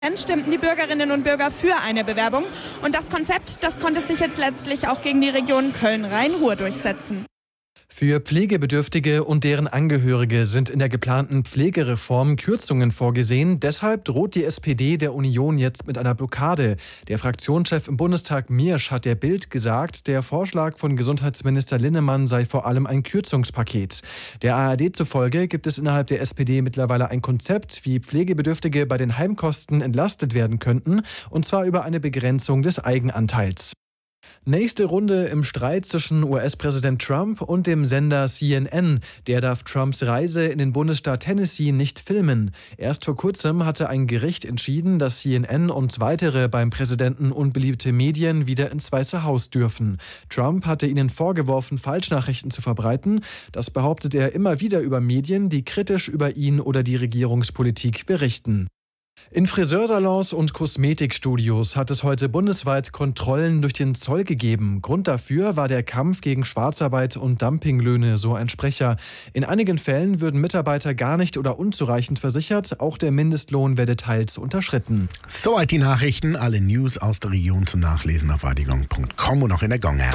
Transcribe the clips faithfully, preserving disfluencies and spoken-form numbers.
Stimmten die Bürgerinnen und Bürger für eine Bewerbung. Und das Konzept, das konnte sich jetzt letztlich auch gegen die Region Köln-Rhein-Ruhr durchsetzen. Für Pflegebedürftige und deren Angehörige sind in der geplanten Pflegereform Kürzungen vorgesehen. Deshalb droht die S P D der Union jetzt mit einer Blockade. Der Fraktionschef im Bundestag Miersch hat der Bild gesagt, der Vorschlag von Gesundheitsminister Linnemann sei vor allem ein Kürzungspaket. Der A R D zufolge gibt es innerhalb der S P D mittlerweile ein Konzept, wie Pflegebedürftige bei den Heimkosten entlastet werden könnten, und zwar über eine Begrenzung des Eigenanteils. Nächste Runde im Streit zwischen U S-Präsident Trump und dem Sender C N N. Der darf Trumps Reise in den Bundesstaat Tennessee nicht filmen. Erst vor kurzem hatte ein Gericht entschieden, dass C N N und weitere beim Präsidenten unbeliebte Medien wieder ins Weiße Haus dürfen. Trump hatte ihnen vorgeworfen, Falschnachrichten zu verbreiten. Das behauptet er immer wieder über Medien, die kritisch über ihn oder die Regierungspolitik berichten. In Friseursalons und Kosmetikstudios hat es heute bundesweit Kontrollen durch den Zoll gegeben. Grund dafür war der Kampf gegen Schwarzarbeit und Dumpinglöhne, so ein Sprecher. In einigen Fällen würden Mitarbeiter gar nicht oder unzureichend versichert. Auch der Mindestlohn werde teils unterschritten. Soweit die Nachrichten. Alle News aus der Region zum Nachlesen auf radiogong punkt com und auch in der Gong-App.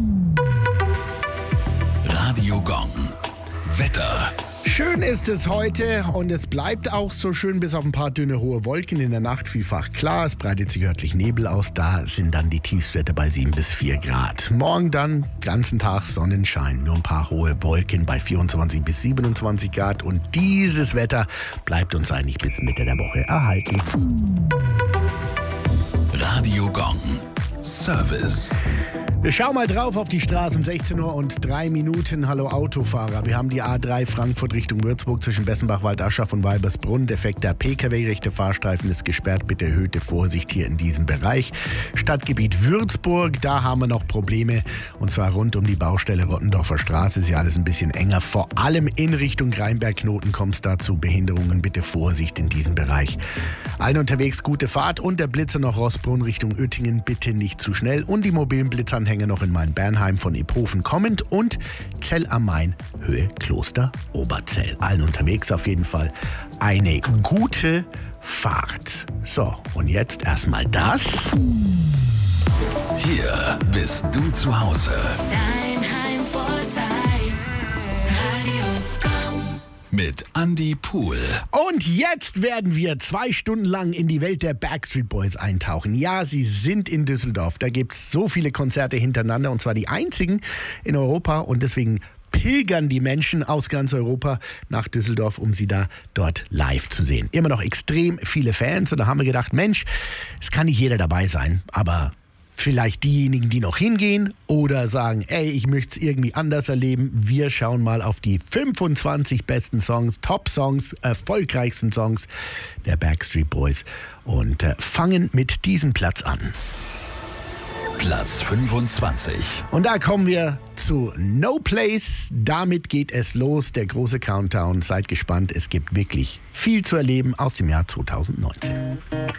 Radio Gong. Wetter. Schön ist es heute und es bleibt auch so schön, bis auf ein paar dünne hohe Wolken. In der Nacht vielfach klar, es breitet sich örtlich Nebel aus. Da sind dann die Tiefstwerte bei sieben bis vier Grad. Morgen dann ganzen Tag Sonnenschein, nur ein paar hohe Wolken bei vierundzwanzig bis siebenundzwanzig Grad. Und dieses Wetter bleibt uns eigentlich bis Mitte der Woche erhalten. Radio Gong. Service. Wir schauen mal drauf auf die Straßen, sechzehn Uhr und drei Minuten. Hallo Autofahrer, wir haben die A drei Frankfurt Richtung Würzburg zwischen Bessenbach, Waldaschaff und Weibersbrunn. Defekter P K W, rechte Fahrstreifen ist gesperrt, bitte erhöhte Vorsicht hier in diesem Bereich. Stadtgebiet Würzburg, da haben wir noch Probleme und zwar rund um die Baustelle Rottendorfer Straße ist ja alles ein bisschen enger. Vor allem in Richtung Rheinberg-Knoten kommt es da zu Behinderungen, bitte Vorsicht in diesem Bereich. Allen unterwegs gute Fahrt und der Blitzer nach Rossbrunn Richtung Oettingen, bitte nicht zu schnell und die mobilen Blitzanhänger noch in Main-Bernheim von Iphofen kommend und Zell am Main, Höhe Kloster Oberzell. Allen unterwegs auf jeden Fall eine gute Fahrt. So, und jetzt erstmal das. Hier bist du zu Hause. Dein Heimvorteil. Radio Gong. Mit Andy Pool. Und jetzt werden wir zwei Stunden lang in die Welt der Backstreet Boys eintauchen. Ja, sie sind in Düsseldorf. Da gibt es so viele Konzerte hintereinander und zwar die einzigen in Europa und deswegen pilgern die Menschen aus ganz Europa nach Düsseldorf, um sie da dort live zu sehen. Immer noch extrem viele Fans und da haben wir gedacht, Mensch, es kann nicht jeder dabei sein, aber vielleicht diejenigen, die noch hingehen oder sagen, ey, ich möchte es irgendwie anders erleben. Wir schauen mal auf die fünfundzwanzig besten Songs, Top-Songs, erfolgreichsten Songs der Backstreet Boys und äh, fangen mit diesem Platz an. Platz fünfundzwanzig. Und da kommen wir zu No Place. Damit geht es los, der große Countdown. Seid gespannt, es gibt wirklich viel zu erleben aus dem Jahr zweitausendneunzehn.